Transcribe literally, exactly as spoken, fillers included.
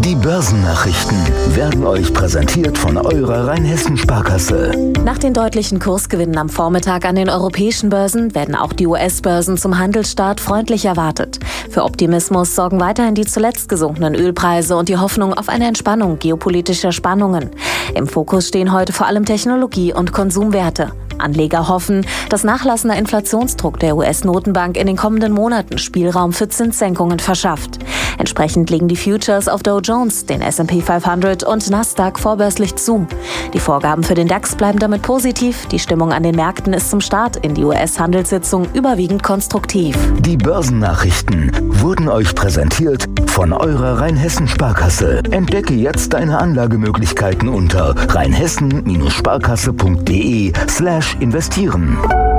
Die Börsennachrichten werden euch präsentiert von eurer Rheinhessen-Sparkasse. Nach den deutlichen Kursgewinnen am Vormittag an den europäischen Börsen werden auch die U S-Börsen zum Handelsstart freundlich erwartet. Für Optimismus sorgen weiterhin die zuletzt gesunkenen Ölpreise und die Hoffnung auf eine Entspannung geopolitischer Spannungen. Im Fokus stehen heute vor allem Technologie- und Konsumwerte. Anleger hoffen, dass nachlassender Inflationsdruck der U S-Notenbank in den kommenden Monaten Spielraum für Zinssenkungen verschafft. Entsprechend legen die Futures auf Dow Jones, den S and P fünfhundert und Nasdaq vorbörslich zu. Die Vorgaben für den DAX bleiben damit positiv. Die Stimmung an den Märkten ist zum Start in die U S-Handelssitzung überwiegend konstruktiv. Die Börsennachrichten wurden euch präsentiert von eurer Rheinhessen-Sparkasse. Entdecke jetzt deine Anlagemöglichkeiten unter rheinhessen Sparkasse punkt de slash investieren.